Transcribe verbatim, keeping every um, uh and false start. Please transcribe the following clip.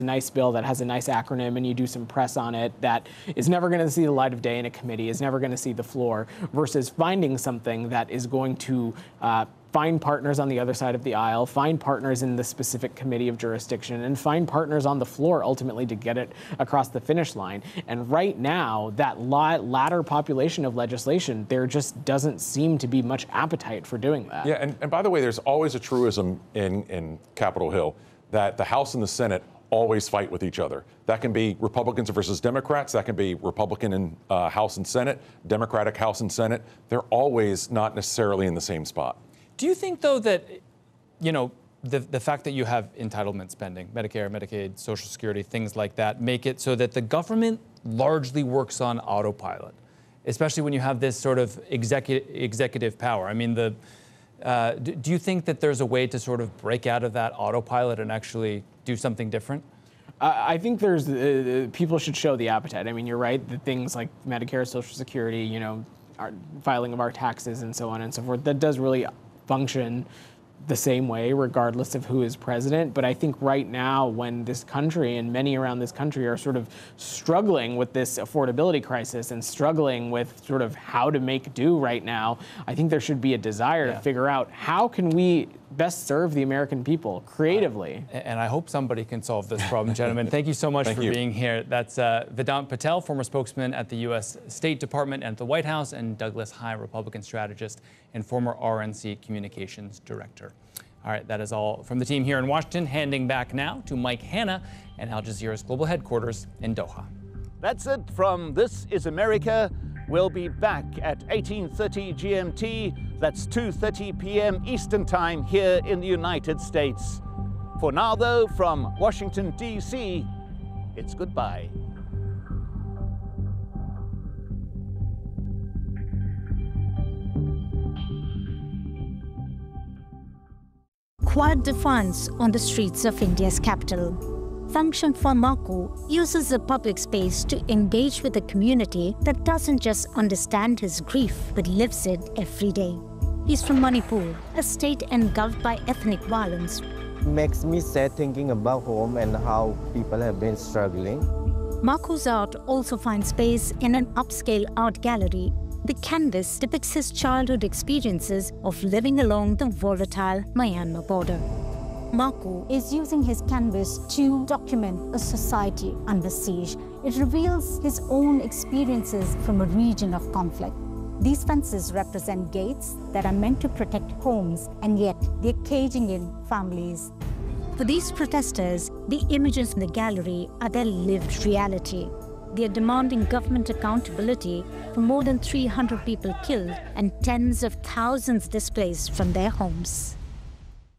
a nice bill that has a nice acronym and you do some press on it that is never going to see the light of day in a committee, is never going to see the floor, versus finding something that is going to uh, find partners on the other side of the aisle, find partners in the specific committee of jurisdiction, and find partners on the floor ultimately to get it across the finish line. And right now, that latter population of legislation, there just doesn't seem to be much appetite for doing that. Yeah, and, and by the way, there's always a truism in, in Capitol Hill that the House and the Senate always fight with each other. That can be Republicans versus Democrats. That can be Republican in uh, House and Senate, Democratic House and Senate. They're always not necessarily in the same spot. Do you think, though, that, you know, the, the fact that you have entitlement spending, Medicare, Medicaid, Social Security, things like that, make it so that the government largely works on autopilot, especially when you have this sort of executive, executive power? I mean, the Uh, do, do you think that there's a way to sort of break out of that autopilot and actually do something different? Uh, I think there's uh, people should show the appetite. I mean, you're right. The things like Medicare, Social Security, you know, our filing of our taxes and so on and so forth, that does really function the same way, regardless of who is president. But I think right now, when this country and many around this country are sort of struggling with this affordability crisis and struggling with sort of how to make do right now, I think there should be a desire yeah. to figure out how can we best serve the American people creatively. Uh, and I hope somebody can solve this problem, gentlemen. Thank you so much Thank for you. being here. That's uh, Vedant Patel, former spokesman at the U S State Department and the White House, and Douglas Heye, Republican strategist and former R N C communications director. All right, that is all from the team here in Washington. Handing back now to Mike Hanna and Al Jazeera's global headquarters in Doha. That's it from This Is America. We'll be back at eighteen thirty G M T. That's two thirty p m Eastern Time here in the United States. For now, though, from Washington, D C, it's goodbye. Quad defiance on the streets of India's capital. Function for Makku uses the public space to engage with a community that doesn't just understand his grief, but lives it every day. He's from Manipur, a state engulfed by ethnic violence. Makes me sad thinking about home and how people have been struggling. Makku's art also finds space in an upscale art gallery. The canvas depicts his childhood experiences of living along the volatile Myanmar border. Makku is using his canvas to document a society under siege. It reveals his own experiences from a region of conflict. These fences represent gates that are meant to protect homes, and yet they're caging in families. For these protesters, the images in the gallery are their lived reality. They are demanding government accountability for more than three hundred people killed and tens of thousands displaced from their homes.